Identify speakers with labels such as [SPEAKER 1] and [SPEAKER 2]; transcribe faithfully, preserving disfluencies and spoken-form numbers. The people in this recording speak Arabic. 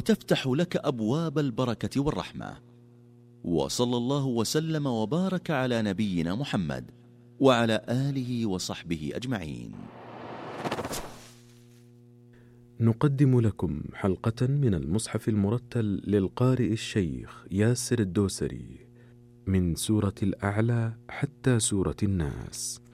[SPEAKER 1] تفتح لك أبواب البركة والرحمة. وصلى الله وسلم وبارك على نبينا محمد وعلى آله وصحبه أجمعين.
[SPEAKER 2] نقدم لكم حلقة من المصحف المرتل للقارئ الشيخ ياسر الدوسري من سورة الأعلى حتى سورة الناس.